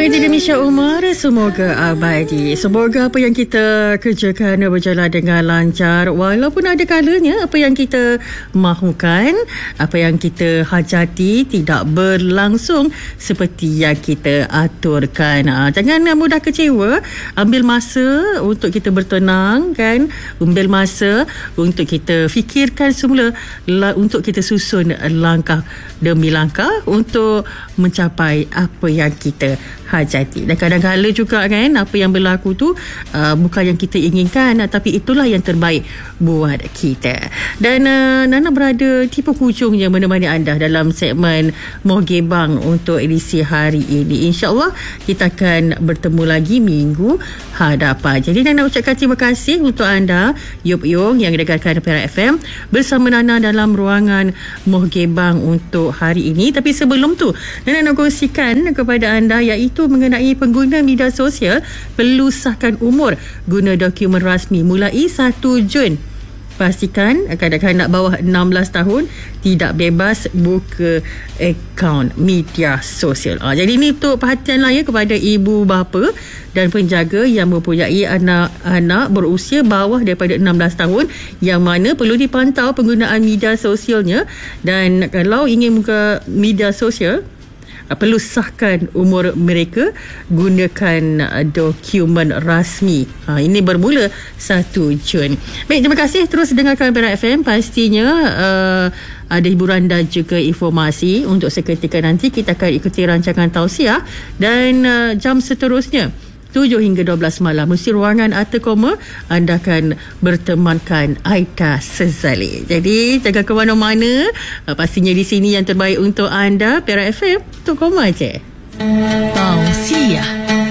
Haji Demisha Umar, semoga abadi. Semoga apa yang kita kerjakan berjalan dengan lancar, walaupun ada kalanya apa yang kita mahukan, apa yang kita hajati tidak berlangsung seperti yang kita aturkan. Jangan mudah kecewa. Ambil masa untuk kita bertenang, kan? Ambil masa untuk kita fikirkan semula, untuk kita susun langkah demi langkah untuk mencapai apa yang kita hajati. Dan kadang-kadang juga, kan, apa yang berlaku tu bukan yang kita inginkan, tapi itulah yang terbaik buat kita. Dan Nana berada di penghujungnya menemani anda dalam segmen Mohgebang untuk edisi hari ini. InsyaAllah kita akan bertemu lagi minggu hadapan. Jadi Nana ucapkan terima kasih untuk anda, Yop Yung yang dengarkan Perak FM bersama Nana dalam ruangan Mohgebang untuk hari ini. Tapi sebelum tu, Nana nak kongsikan kepada anda iaitu mengenai pengguna media sosial perlu sahkan umur guna dokumen rasmi mulai 1 Jun. Pastikan kanak-kanak bawah 16 tahun tidak bebas buka akaun media sosial. Jadi ini untuk perhatianlah kepada ibu bapa dan penjaga yang mempunyai anak-anak berusia bawah daripada 16 tahun yang mana perlu dipantau penggunaan media sosialnya. Dan kalau ingin buka media sosial, perlu sahkan umur mereka, gunakan dokumen rasmi. Ini bermula 1 Jun. Baik, terima kasih. Terus dengarkan Perak FM. Pastinya ada hiburan dan juga informasi. Untuk seketika nanti kita akan ikuti rancangan tausiah. Dan jam seterusnya 7 hingga 12 malam, mesti ruangan Arta Koma, anda akan bertemankan Aida Sezali. Jadi jangan ke mana-mana, pastinya di sini yang terbaik untuk anda, Perak FM, Arta Koma je. Tausiah.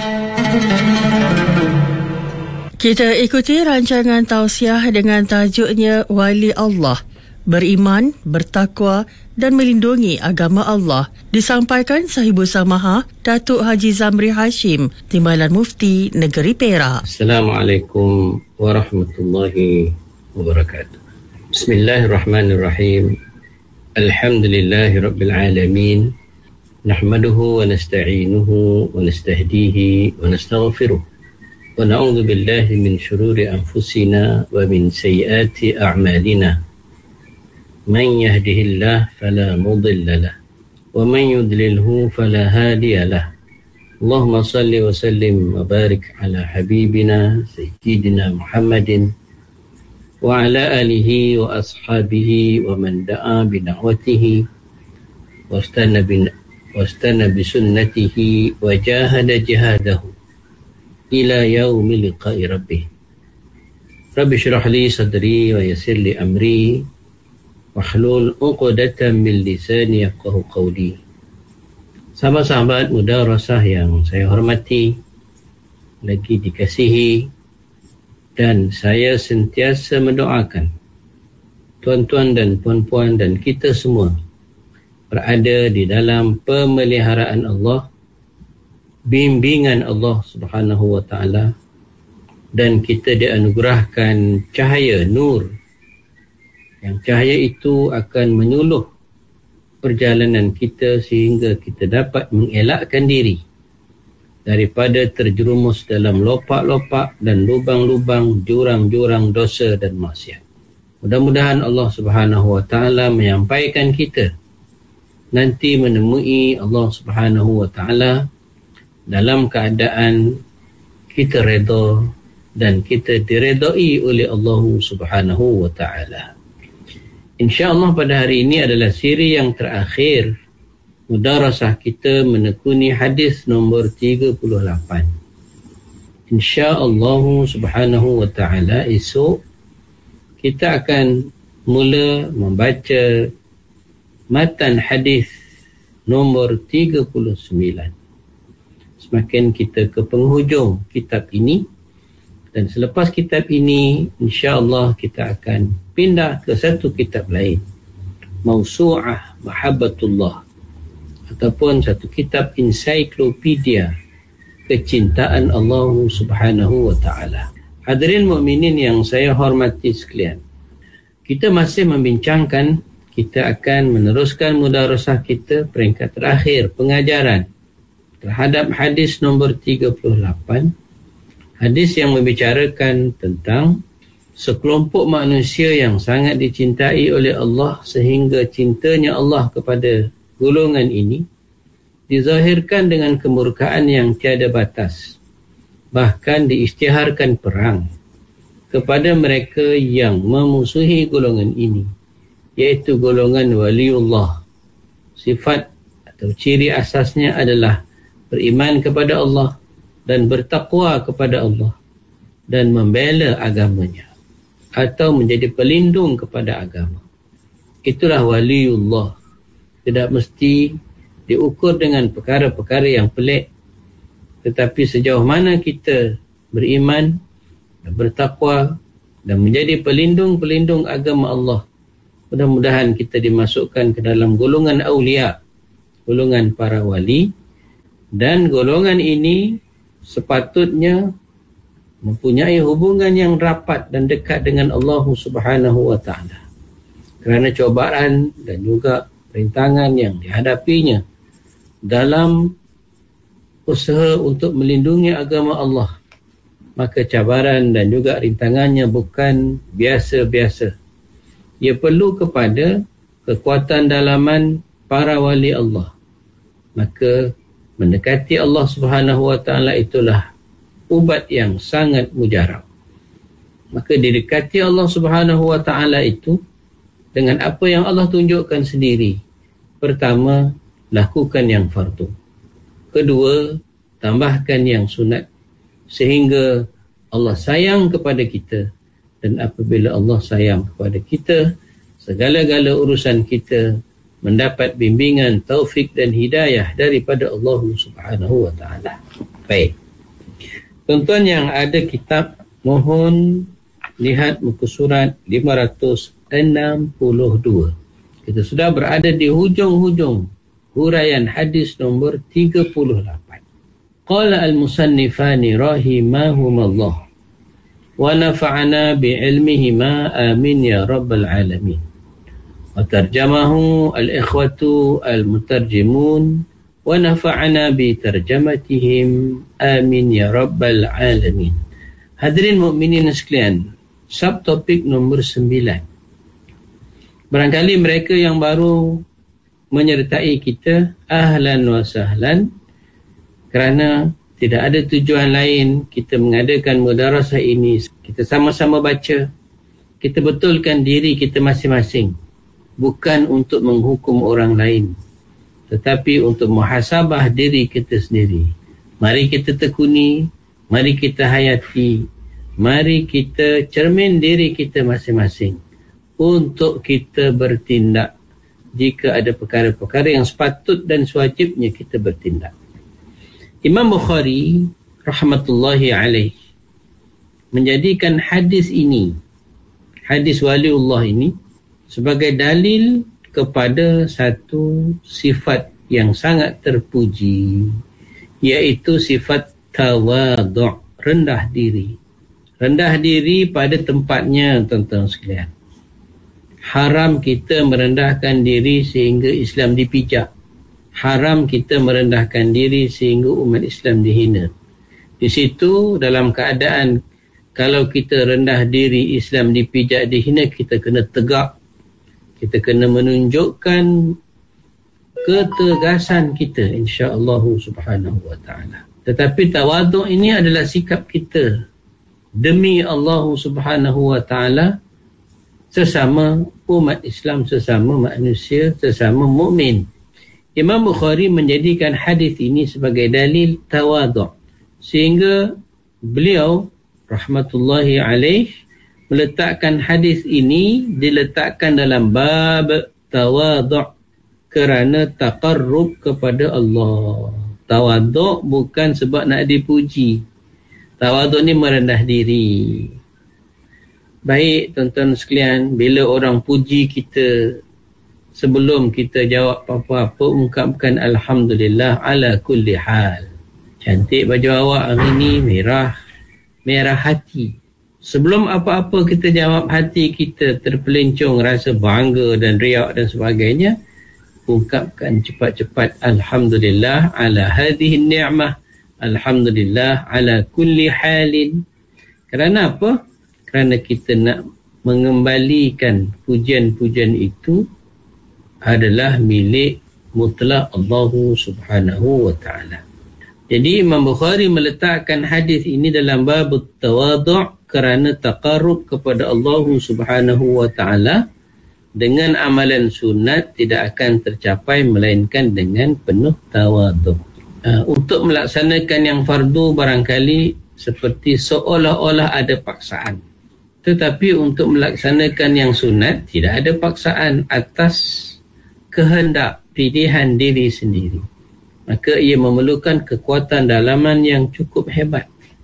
Kita ikuti rancangan tausiah dengan tajuknya Wali Allah, beriman, bertakwa dan melindungi agama Allah. Disampaikan Sahibul Samaha Datuk Haji Zamri Hashim, Timbalan Mufti Negeri Perak. Assalamualaikum warahmatullahi wabarakatuh. Bismillahirrahmanirrahim. Alhamdulillahi rabbil alamin. Nahmaduhu wa nasta'inuhu wa nastahdihi wa nastaghfiruh. Wa na'udzu billahi min syururi anfusina wa min sayyiati a'malina. Man yahdihillah fala mudilla lah wa man yudlilhu fala hadiya lah. Allahumma salli wa sallim wa barik ala habibina sayyidina Muhammadin wa ala alihi wa ashabihi wa man da'a bi da'watihi wastana bi sunnatihi wa jahada jihadahu ila yaumi liqa'i rabbih. Rabbi syrah li sadri wa yassir li amri wahlul 'uqdatam min lisani yafqahu qawli. Sahabat-sahabat mudarasah yang saya hormati, lagi dikasihi, dan saya sentiasa mendoakan tuan-tuan dan puan-puan dan kita semua berada di dalam pemeliharaan Allah, bimbingan Allah Subhanahu wa taala, dan kita dianugerahkan cahaya nur, yang cahaya itu akan menyuluh perjalanan kita sehingga kita dapat mengelakkan diri daripada terjerumus dalam lopak-lopak dan lubang-lubang, jurang-jurang dosa dan maksiat. Mudah-mudahan Allah Subhanahu wa taala menyampaikan kita nanti menemui Allah Subhanahu wa taala dalam keadaan kita redha dan kita diredai oleh Allah Subhanahu wa taala. InsyaAllah pada hari ini adalah siri yang terakhir mudarasah kita menekuni hadis nombor 38. InsyaAllah Subhanahu wa ta'ala esok kita akan mula membaca matan hadis nombor 39. Semakin kita ke penghujung kitab ini, dan selepas kitab ini insya-Allah kita akan pindah ke satu kitab lain, Mausu'ah Mahabbatullah, ataupun satu kitab ensiklopedia kecintaan Allah Subhanahu wa taala. Hadirin mukminin yang saya hormati sekalian, kita masih membincangkan, kita akan meneruskan mudarasah kita peringkat terakhir pengajaran terhadap hadis nombor 38, hadis yang membicarakan tentang sekelompok manusia yang sangat dicintai oleh Allah sehingga cintanya Allah kepada golongan ini dizahirkan dengan kemurkaan yang tiada batas. Bahkan diisytiharkan perang kepada mereka yang memusuhi golongan ini, iaitu golongan waliullah. Sifat atau ciri asasnya adalah beriman kepada Allah dan bertakwa kepada Allah dan membela agamanya atau menjadi pelindung kepada agama. Itulah waliullah. Tidak mesti diukur dengan perkara-perkara yang pelik, tetapi sejauh mana kita beriman dan bertakwa dan menjadi pelindung-pelindung agama Allah, mudah-mudahan kita dimasukkan ke dalam golongan aulia, golongan para wali. Dan golongan ini sepatutnya mempunyai hubungan yang rapat dan dekat dengan Allah Subhanahu wa ta'ala. Kerana cobaan dan juga rintangan yang dihadapinya dalam usaha untuk melindungi agama Allah, maka cabaran dan juga rintangannya bukan biasa-biasa. Ia perlu kepada kekuatan dalaman para wali Allah. Maka mendekati Allah Subhanahu wa ta'ala itulah ubat yang sangat mujarab. Maka didekati Allah Subhanahu wa ta'ala itu dengan apa yang Allah tunjukkan sendiri. Pertama, lakukan yang fardu. Kedua, tambahkan yang sunat. Sehingga Allah sayang kepada kita. Dan apabila Allah sayang kepada kita, segala-gala urusan kita mendapat bimbingan, taufik dan hidayah daripada Allah Subhanahu wa ta'ala. Baik. Tuan-tuan yang ada kitab, mohon lihat muka surat 562. Kita sudah berada di hujung-hujung huraian hadis nombor 38. Qala al-musannifani rahimahumallah wa nafa'ana bi'ilmihima amin ya rabbal alamin. Wa tarjamahu al-ikhwatu al-mutarjimun wa nafa'ana bi tarjamatihim amin ya rabbal alamin. Hadirin mukminin sekalian, subtopik nombor 9. Barangkali mereka yang baru menyertai kita, ahlan wa sahlan, kerana tidak ada tujuan lain kita mengadakan mudarasah ini. Kita sama-sama baca, kita betulkan diri kita masing-masing, bukan untuk menghukum orang lain, tetapi untuk muhasabah diri kita sendiri. Mari kita tekuni, mari kita hayati, mari kita cermin diri kita masing-masing untuk kita bertindak jika ada perkara-perkara yang sepatut dan sewajibnya kita bertindak. Imam Bukhari rahmatullahi alaih menjadikan hadis ini, hadis waliullah ini, sebagai dalil kepada satu sifat yang sangat terpuji, iaitu sifat tawadhu', rendah diri. Rendah diri pada tempatnya, tuan-tuan sekalian. Haram kita merendahkan diri sehingga Islam dipijak. Haram kita merendahkan diri sehingga umat Islam dihina. Di situ dalam keadaan kalau kita rendah diri, Islam dipijak, dihina, kita kena tegak. Kita kena menunjukkan ketegasan kita, insya-Allah subhanahu wa ta'ala. Tetapi tawaduk ini adalah sikap kita demi Allah subhanahu wa ta'ala, sesama umat Islam, sesama manusia, sesama mukmin. Imam Bukhari menjadikan hadis ini sebagai dalil tawaduk, sehingga beliau rahmatullahi alaih meletakkan hadis ini, diletakkan dalam bab tawaduk kerana taqarrub kepada Allah. Tawaduk bukan sebab nak dipuji. Tawaduk ni merendah diri. Baik tuan-tuan sekalian, bila orang puji kita, sebelum kita jawab apa-apa, ungkapkan alhamdulillah ala kulli hal. Cantik baju awak hari ni, merah hati. Sebelum apa-apa kita jawab, hati kita terpelencong rasa bangga dan riak dan sebagainya, ungkapkan cepat-cepat alhamdulillah ala hadhihi ni'mah, alhamdulillah ala kulli halin. Kerana apa? Kerana kita nak mengembalikan pujian-pujian itu adalah milik mutlak Allah Subhanahu wa ta'ala. Jadi Imam Bukhari meletakkan hadis ini dalam bab tawadhu' kerana taqarrub kepada Allah Subhanahu wa ta'ala dengan amalan sunat tidak akan tercapai melainkan dengan penuh tawadhu'. Untuk melaksanakan yang fardu barangkali seperti seolah-olah ada paksaan. Tetapi untuk melaksanakan yang sunat tidak ada paksaan atas kehendak pilihan diri sendiri. Maka ia memerlukan kekuatan dalaman yang cukup hebat.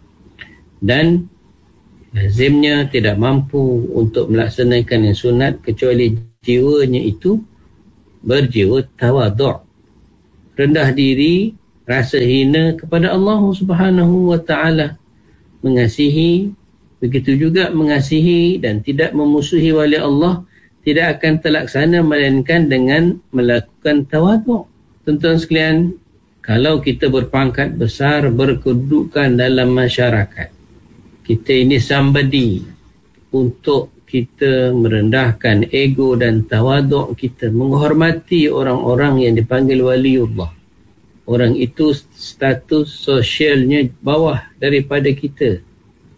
Dan lazimnya tidak mampu untuk melaksanakan yang sunat kecuali jiwanya itu berjiwa tawadhu', rendah diri, rasa hina kepada Allah Subhanahu wa ta'ala, mengasihi, begitu juga mengasihi dan tidak memusuhi wali Allah tidak akan terlaksana melainkan dengan melakukan tawadhu'. Tuan-tuan sekalian, kalau kita berpangkat besar, berkedudukan dalam masyarakat, kita ini somebody, untuk kita merendahkan ego dan tawadhu' kita, menghormati orang-orang yang dipanggil waliullah. Orang itu status sosialnya bawah daripada kita.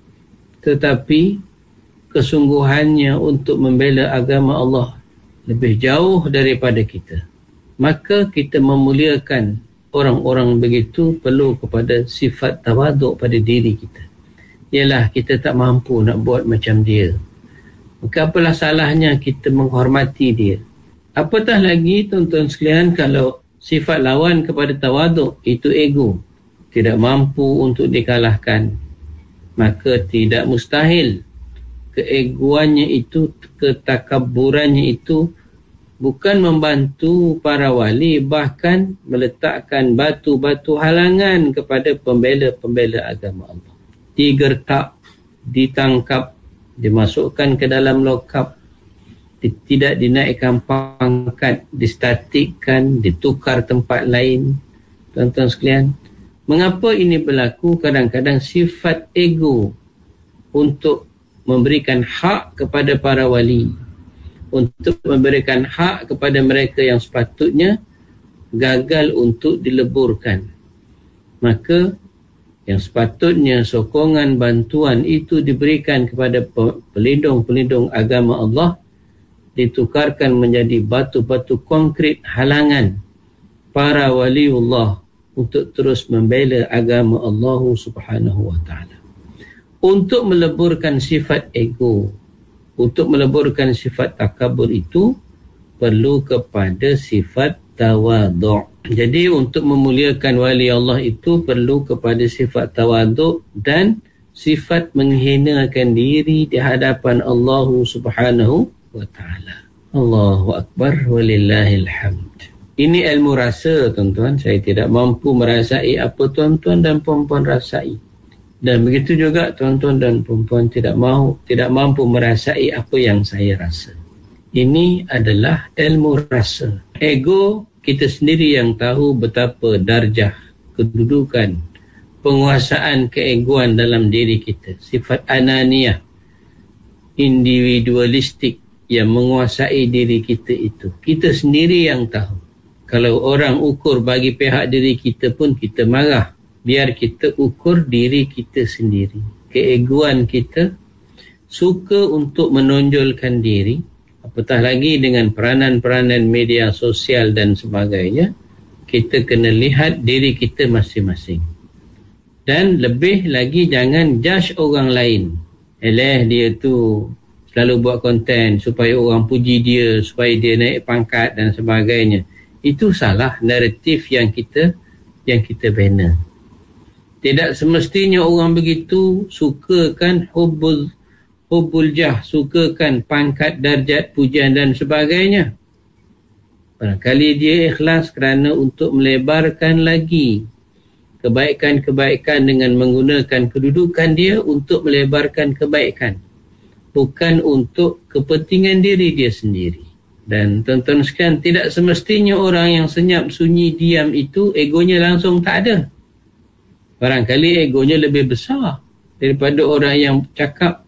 Tetapi kesungguhannya untuk membela agama Allah lebih jauh daripada kita. Maka kita memuliakan orang-orang begitu perlu kepada sifat tawadhu' pada diri kita. Ialah kita tak mampu nak buat macam dia. Maka apalah salahnya kita menghormati dia. Apatah lagi tuan-tuan sekalian kalau sifat lawan kepada tawadhu' itu ego. Tidak mampu untuk dikalahkan. Maka tidak mustahil keegoannya itu, ketakaburannya itu bukan membantu para wali, bahkan meletakkan batu-batu halangan kepada pembela-pembela agama Allah. Digertak, ditangkap, dimasukkan ke dalam lokap, tidak dinaikkan pangkat, distatikkan, ditukar tempat lain. Tuan-tuan sekalian, mengapa ini berlaku? Kadang-kadang sifat ego untuk memberikan hak kepada para wali, untuk memberikan hak kepada mereka yang sepatutnya, gagal untuk dileburkan. Maka yang sepatutnya sokongan bantuan itu diberikan kepada pelindung-pelindung agama Allah ditukarkan menjadi batu-batu konkret halangan para waliullah untuk terus membela agama Allah Subhanahu wa ta'ala. Untuk meleburkan sifat ego, untuk meleburkan sifat takabur itu perlu kepada sifat tawadhu'. Jadi untuk memuliakan wali Allah itu perlu kepada sifat tawadhu' dan sifat menghinakan diri di hadapan Allah Subhanahu wa ta'ala. Allahu Akbar walillahil hamd. Ini ilmu rasa, tuan-tuan. Saya tidak mampu merasai apa tuan-tuan dan puan-puan rasai. Dan begitu juga tuan-tuan dan puan-puan tidak mampu merasai apa yang saya rasa. Ini adalah ilmu rasa. Ego, kita sendiri yang tahu betapa darjah, kedudukan, penguasaan keegoan dalam diri kita. Sifat ananiyah, individualistik yang menguasai diri kita itu. Kita sendiri yang tahu. Kalau orang ukur bagi pihak diri kita pun kita marah. Biar kita ukur diri kita sendiri. Keegoan kita suka untuk menonjolkan diri. Apatah lagi dengan peranan-peranan media sosial dan sebagainya. Kita kena lihat diri kita masing-masing. Dan lebih lagi jangan judge orang lain. Dia tu selalu buat konten supaya orang puji dia, supaya dia naik pangkat dan sebagainya. Itu salah naratif yang kita bina. Tidak semestinya orang begitu sukakan hubbul jah, sukakan pangkat, darjat, pujian dan sebagainya. Barangkali dia ikhlas kerana untuk melebarkan lagi kebaikan-kebaikan dengan menggunakan kedudukan dia untuk melebarkan kebaikan. Bukan untuk kepentingan diri dia sendiri. Dan tuan-tuan sekalian, tidak semestinya orang yang senyap, sunyi, diam itu egonya langsung tak ada. Barangkali egonya lebih besar daripada orang yang cakap,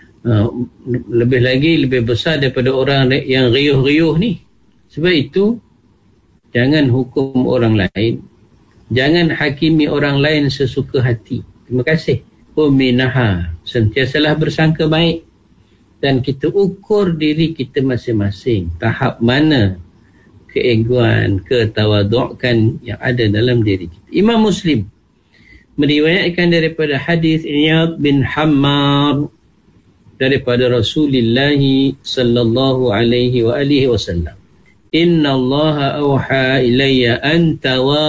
lebih lagi lebih besar daripada orang yang riuh-riuh ni. Sebab itu, jangan hukum orang lain, jangan hakimi orang lain sesuka hati. Terima kasih. Uminaha, sentiasalah bersangka baik, dan kita ukur diri kita masing-masing, tahap mana keegoan, ketawadukan yang ada dalam diri kita. Imam Muslim meriwayatkan daripada hadis Iyad bin Hammar daripada Rasulullah sallallahu alaihi wa alihi wasallam, inna Allah awha ilayya an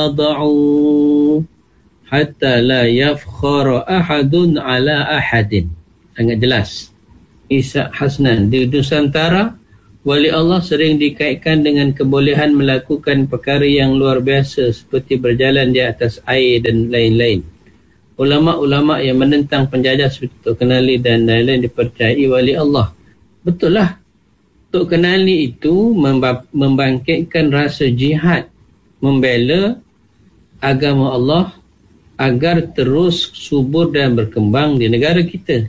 tawada'u hatta la yafkhara ahadun ala ahadin. Sangat jelas. Ishaq Hasnan di Nusantara, wali Allah sering dikaitkan dengan kebolehan melakukan perkara yang luar biasa seperti berjalan di atas air dan lain-lain. Ulama-ulama yang menentang penjajah seperti Tok Kenali dan lain-lain dipercayai wali Allah. Betul lah, Tok Kenali itu membangkitkan rasa jihad, membela agama Allah agar terus subur dan berkembang di negara kita.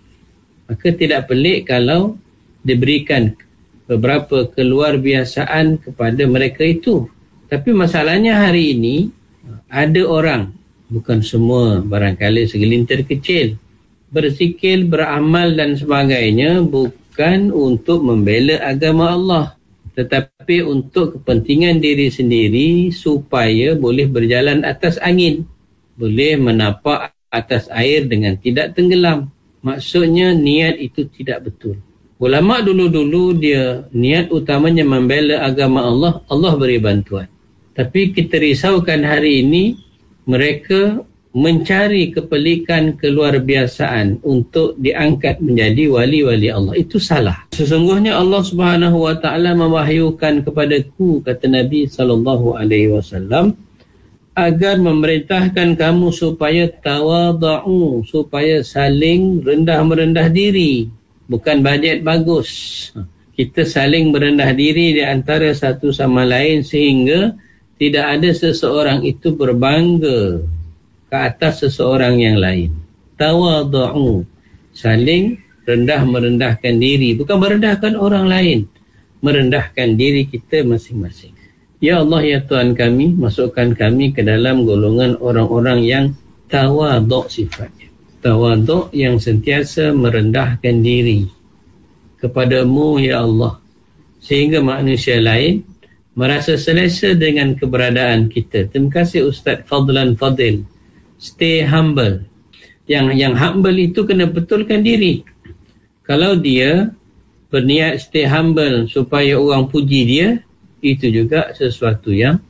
Maka tidak pelik kalau diberikan beberapa keluarbiasaan kepada mereka itu. Tapi masalahnya hari ini, ada orang, bukan semua, barangkali segelintir kecil, berzikir, beramal dan sebagainya bukan untuk membela agama Allah, tetapi untuk kepentingan diri sendiri supaya boleh berjalan atas angin, boleh menapak atas air dengan tidak tenggelam. Maksudnya niat itu tidak betul. Ulama dulu-dulu dia niat utamanya membela agama Allah, Allah beri bantuan. Tapi kita risaukan hari ini mereka mencari kepelikan keluarbiasaan untuk diangkat menjadi wali-wali Allah. Itu salah. Sesungguhnya Allah Subhanahu wa taala mewahyukan kepadaku, kata Nabi sallallahu alaihi wasallam, agar memerintahkan kamu supaya tawadhu, supaya saling rendah-merendah diri. Bukan bajet bagus. Kita saling merendah diri di antara satu sama lain sehingga tidak ada seseorang itu berbangga ke atas seseorang yang lain. Tawadhu, saling rendah-merendahkan diri. Bukan merendahkan orang lain, merendahkan diri kita masing-masing. Ya Allah, ya Tuhan kami, masukkan kami ke dalam golongan orang-orang yang tawadhu sifatnya. Tawadhu yang sentiasa merendahkan diri kepadamu, ya Allah, sehingga manusia lain merasa selesa dengan keberadaan kita. Terima kasih Ustaz Fadlan Fadil. Stay humble. Yang humble itu kena betulkan diri. Kalau dia berniat stay humble supaya orang puji dia, itu juga sesuatu yang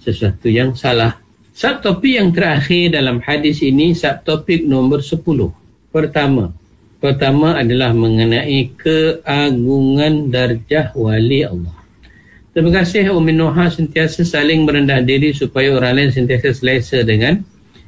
salah. Subtopik yang terakhir dalam hadis ini, subtopik nombor 10. Pertama adalah mengenai keagungan darjah wali Allah. Terima kasih Umi Noha sentiasa saling merendah diri supaya orang lain sentiasa selesa dengan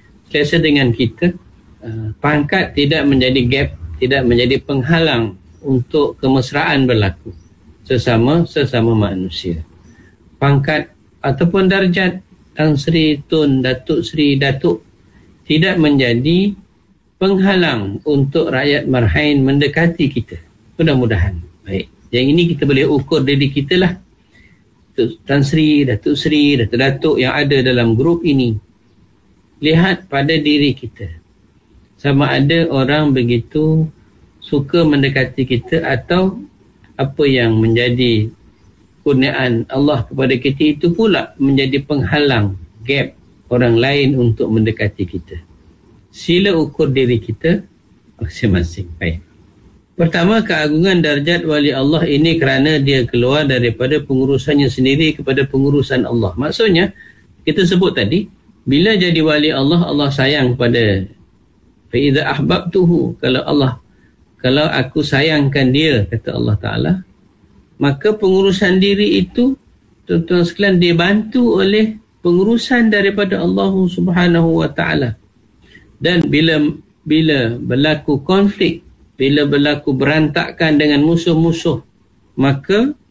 kita. Pangkat tidak menjadi gap, tidak menjadi penghalang untuk kemesraan berlaku sesama manusia. Pangkat ataupun darjat Tan Sri, Tun, Datuk Sri, Datuk tidak menjadi penghalang untuk rakyat Marhain mendekati kita. Mudah-mudahan. Baik. Yang ini kita boleh ukur diri kita lah. Tan Sri, Datuk Sri, Datuk-Datuk yang ada dalam grup ini. Lihat pada diri kita. Sama ada orang begitu suka mendekati kita atau apa yang menjadi kurniaan Allah kepada kita itu pula menjadi penghalang, gap orang lain untuk mendekati kita. Sila ukur diri kita masing-masing. Baik. Pertama, keagungan darjat wali Allah ini kerana dia keluar daripada pengurusannya sendiri kepada pengurusan Allah. Maksudnya, kita sebut tadi, bila jadi wali Allah, Allah sayang kepada fa idza ahbabtuhu, kalau aku sayangkan dia, kata Allah Ta'ala, maka pengurusan diri itu, tuan-tuan sekalian, dibantu oleh pengurusan daripada Allah Subhanahu wa Ta'ala. Dan bila berlaku konflik, bila berlaku berantakan dengan musuh-musuh, maka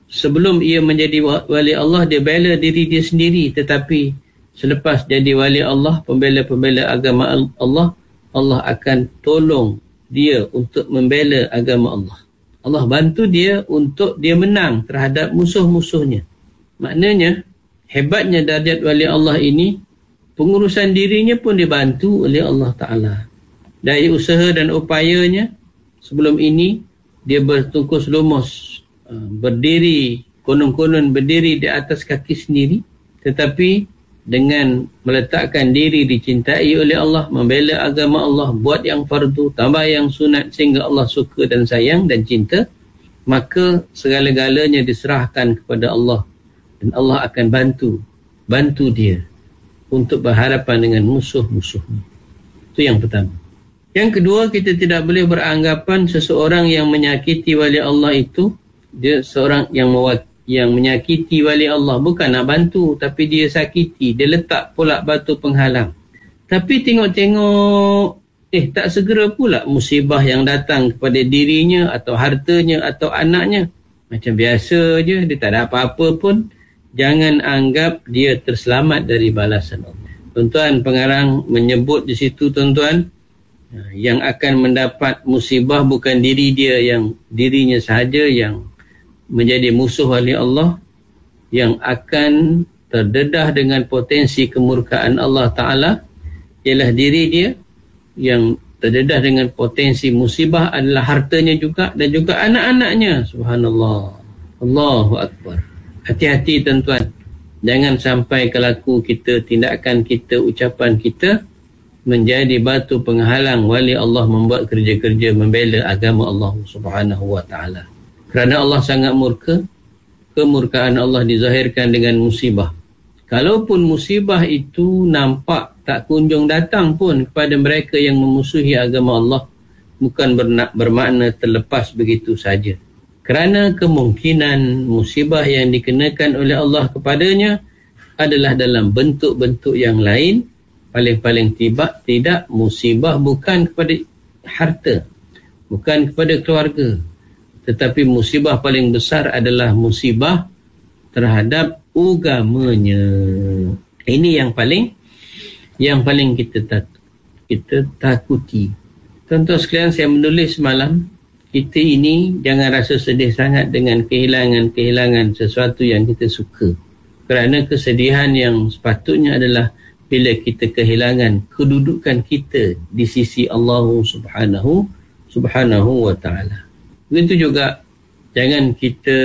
sebelum ia menjadi wali Allah, dia bela diri dia sendiri. Tetapi selepas jadi wali Allah, pembela-pembela agama Allah, Allah akan tolong dia untuk membela agama Allah. Allah bantu dia untuk dia menang terhadap musuh-musuhnya. Maknanya, hebatnya darjat wali Allah ini, pengurusan dirinya pun dibantu oleh Allah Ta'ala. Dari usaha dan upayanya, sebelum ini, dia bertungkus lumus, berdiri, konon-konon berdiri di atas kaki sendiri. Tetapi dengan meletakkan diri dicintai oleh Allah, membela agama Allah, buat yang fardu, tambah yang sunat sehingga Allah suka dan sayang dan cinta, maka segala-galanya diserahkan kepada Allah. Dan Allah akan bantu dia untuk berhadapan dengan musuh-musuhnya. Itu yang pertama. Yang kedua, kita tidak boleh beranggapan seseorang yang menyakiti wali Allah itu, dia seorang yang menyakiti wali Allah. Bukan nak bantu, tapi dia sakiti. Dia letak pula batu penghalang. Tapi tengok-tengok, tak segera pula musibah yang datang kepada dirinya atau hartanya atau anaknya. Macam biasa je, dia tak ada apa-apa pun. Jangan anggap dia terselamat dari balasan Allah. Tuan-tuan, pengarang menyebut di situ, tuan-tuan, yang akan mendapat musibah bukan dirinya sahaja yang menjadi musuh wali Allah, yang akan terdedah dengan potensi kemurkaan Allah Ta'ala ialah diri dia. Yang terdedah dengan potensi musibah adalah hartanya juga dan juga anak-anaknya. Subhanallah. Allahu Akbar. Hati-hati tuan-tuan. Jangan sampai kelaku kita, tindakan kita, ucapan kita menjadi batu penghalang wali Allah membuat kerja-kerja membela agama Allah Subhanahu wa Ta'ala. Kerana Allah sangat murka, kemurkaan Allah dizahirkan dengan musibah. Kalaupun musibah itu nampak tak kunjung datang pun kepada mereka yang memusuhi agama Allah, bukan bermakna terlepas begitu saja. Kerana kemungkinan musibah yang dikenakan oleh Allah kepadanya adalah dalam bentuk-bentuk yang lain. Paling-paling tidak musibah bukan kepada harta, bukan kepada keluarga, tetapi musibah paling besar adalah musibah terhadap agamanya. Ini yang paling kita takuti. Tuan-tuan sekalian, saya menulis semalam, kita ini jangan rasa sedih sangat dengan kehilangan sesuatu yang kita suka. Kerana kesedihan yang sepatutnya adalah bila kita kehilangan kedudukan kita di sisi Allah Subhanahu wa Ta'ala. Begitu juga, jangan kita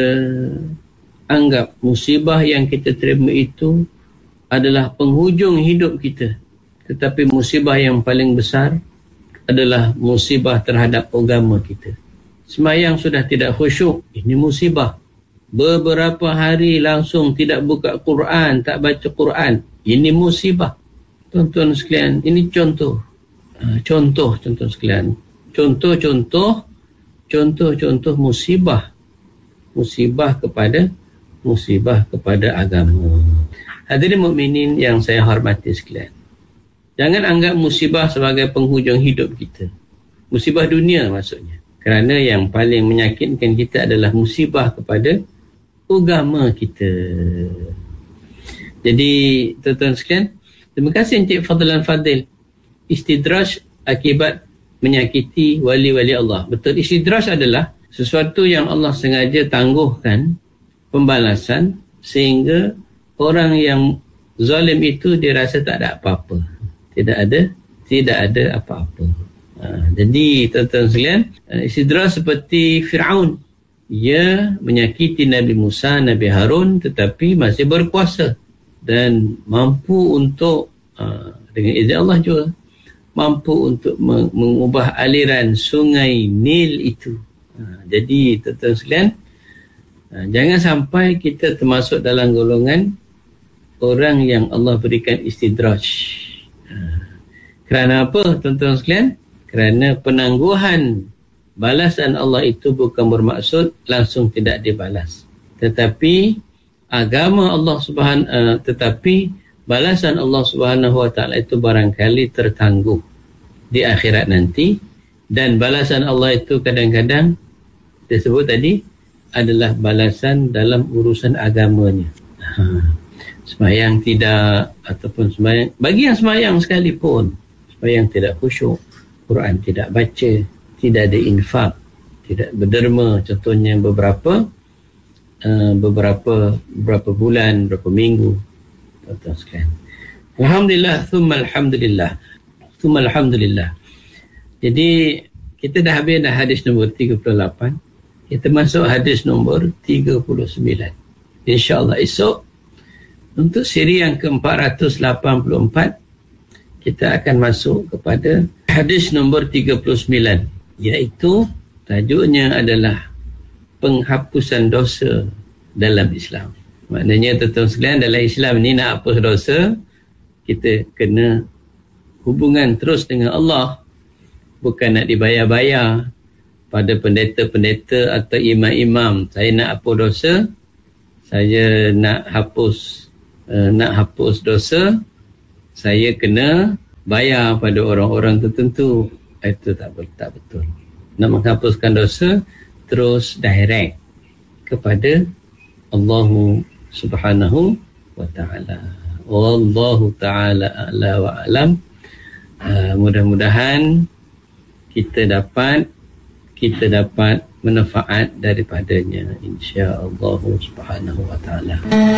anggap musibah yang kita terima itu adalah penghujung hidup kita. Tetapi musibah yang paling besar adalah musibah terhadap agama kita. Sembahyang sudah tidak khusyuk, ini musibah. Beberapa hari langsung tidak buka Quran, tak baca Quran, ini musibah. Tuan-tuan sekalian, ini contoh tuan-tuan sekalian. Contoh musibah kepada agama. Hadirin mukminin yang saya hormati sekalian, jangan anggap musibah sebagai penghujung hidup kita. Musibah dunia maksudnya. Kerana yang paling menyakitkan kita adalah musibah kepada agama kita. Jadi tuan-tuan sekalian, terima kasih Encik Fadlan Fadil. Istidraj akibat menyakiti wali-wali Allah. Betul, istidraj adalah sesuatu yang Allah sengaja tangguhkan pembalasan sehingga orang yang zalim itu dia rasa tak ada apa-apa. Tidak ada apa-apa. Jadi tuan-tuan sekalian, istidraj seperti Fir'aun. Ia menyakiti Nabi Musa, Nabi Harun, tetapi masih berkuasa dan mampu untuk dengan izin Allah juga mampu untuk mengubah aliran sungai Nil itu. Jadi tuan-tuan sekalian, jangan sampai kita termasuk dalam golongan orang yang Allah berikan istidraj. Kerana apa tuan-tuan sekalian? Kerana penangguhan balasan Allah itu bukan bermaksud langsung tidak dibalas, tetapi agama Allah tetapi balasan Allah Subhanahu wa Ta'ala itu barangkali tertangguh di akhirat nanti. Dan balasan Allah itu kadang-kadang disebut tadi adalah balasan dalam urusan agamanya. Sembahyang tidak, ataupun sembahyang, bagi yang sembahyang sekalipun, sembahyang tidak khusyuk, Quran tidak baca, tidak ada infak, tidak berderma, contohnya beberapa bulan, beberapa minggu, tuan-tuan sekalian. Alhamdulillah, thumma alhamdulillah. Jadi kita dah habis dah hadis nombor 38. Kita masuk hadis nombor 39. InsyaAllah esok untuk siri yang ke-484 kita akan masuk kepada hadis nombor 39, iaitu tajuknya adalah penghapusan dosa dalam Islam. Maknanya tuan-tuan sekalian, dalam Islam ni nak hapus dosa, kita kena hubungan terus dengan Allah, bukan nak dibayar-bayar pada pendeta-pendeta atau imam-imam. Saya nak hapus dosa, saya nak hapus dosa, saya kena bayar pada orang-orang tertentu. Itu tak betul. Nak menghapuskan dosa terus direct kepada Allah Subhanahu wa ta'ala. Wallahu ta'ala a'la wa alam. Mudah-mudahan kita dapat manfaat daripadanya, insya-Allah Subhanahu wa ta'ala.